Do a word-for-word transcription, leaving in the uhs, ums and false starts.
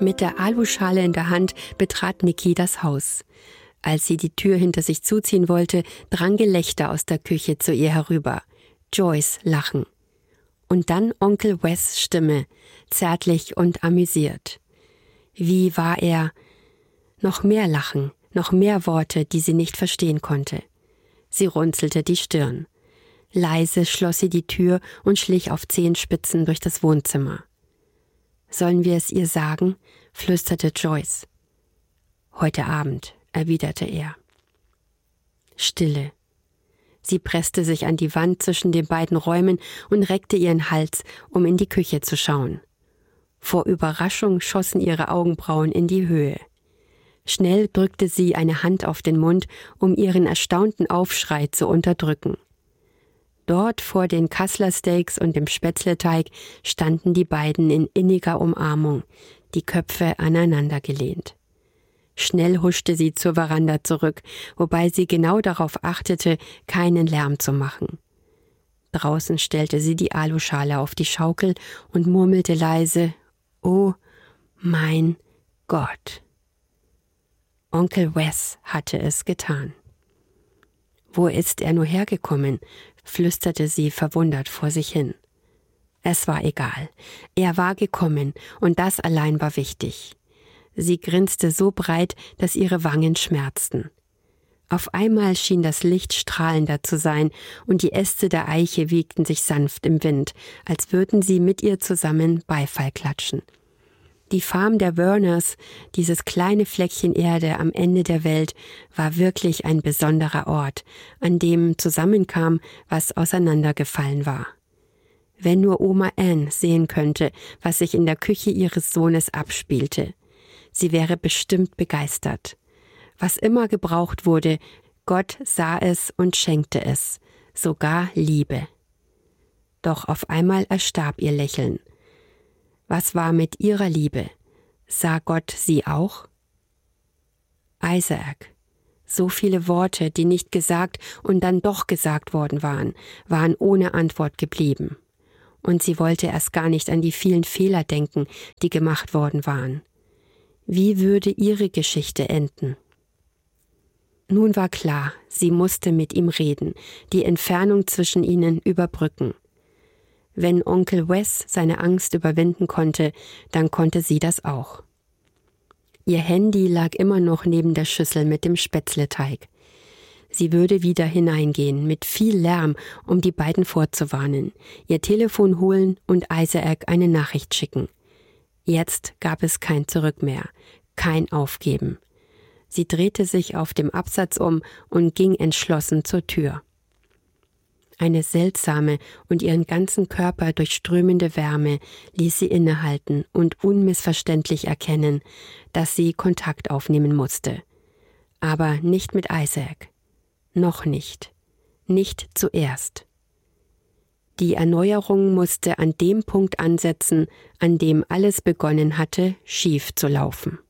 Mit der Aluschale in der Hand betrat Nikki das Haus. Als sie die Tür hinter sich zuziehen wollte, drang Gelächter aus der Küche zu ihr herüber. Joyce Lachen. Und dann Onkel Wes' Stimme, zärtlich und amüsiert. Wie war er? Noch mehr Lachen, noch mehr Worte, die sie nicht verstehen konnte. Sie runzelte die Stirn. Leise schloss sie die Tür und schlich auf Zehenspitzen durch das Wohnzimmer. »Sollen wir es ihr sagen?« flüsterte Joyce. »Heute Abend«, erwiderte er. Stille. Sie presste sich an die Wand zwischen den beiden Räumen und reckte ihren Hals, um in die Küche zu schauen. Vor Überraschung schossen ihre Augenbrauen in die Höhe. Schnell drückte sie eine Hand auf den Mund, um ihren erstaunten Aufschrei zu unterdrücken. Dort vor den Kasslersteaks und dem Spätzleteig standen die beiden in inniger Umarmung, die Köpfe aneinandergelehnt. Schnell huschte sie zur Veranda zurück, wobei sie genau darauf achtete, keinen Lärm zu machen. Draußen stellte sie die Aluschale auf die Schaukel und murmelte leise: »Oh mein Gott!« Onkel Wes hatte es getan. »Wo ist er nur hergekommen?« flüsterte sie verwundert vor sich hin. Es war egal. Er war gekommen, und das allein war wichtig. Sie grinste so breit, dass ihre Wangen schmerzten. Auf einmal schien das Licht strahlender zu sein, und die Äste der Eiche wiegten sich sanft im Wind, als würden sie mit ihr zusammen Beifall klatschen. Die Farm der Werners, dieses kleine Fleckchen Erde am Ende der Welt, war wirklich ein besonderer Ort, an dem zusammenkam, was auseinandergefallen war. Wenn nur Oma Ann sehen könnte, was sich in der Küche ihres Sohnes abspielte. Sie wäre bestimmt begeistert. Was immer gebraucht wurde, Gott sah es und schenkte es, sogar Liebe. Doch auf einmal erstarb ihr Lächeln. Was war mit ihrer Liebe? Sah Gott sie auch? Isaac. So viele Worte, die nicht gesagt und dann doch gesagt worden waren, waren ohne Antwort geblieben. Und sie wollte erst gar nicht an die vielen Fehler denken, die gemacht worden waren. Wie würde ihre Geschichte enden? Nun war klar, sie musste mit ihm reden, die Entfernung zwischen ihnen überbrücken. Wenn Onkel Wes seine Angst überwinden konnte, dann konnte sie das auch. Ihr Handy lag immer noch neben der Schüssel mit dem Spätzleteig. Sie würde wieder hineingehen, mit viel Lärm, um die beiden vorzuwarnen, ihr Telefon holen und Isaac eine Nachricht schicken. Jetzt gab es kein Zurück mehr, kein Aufgeben. Sie drehte sich auf dem Absatz um und ging entschlossen zur Tür. Eine seltsame und ihren ganzen Körper durchströmende Wärme ließ sie innehalten und unmissverständlich erkennen, dass sie Kontakt aufnehmen musste. Aber nicht mit Isaac. Noch nicht. Nicht zuerst. Die Erneuerung musste an dem Punkt ansetzen, an dem alles begonnen hatte, schief zu laufen.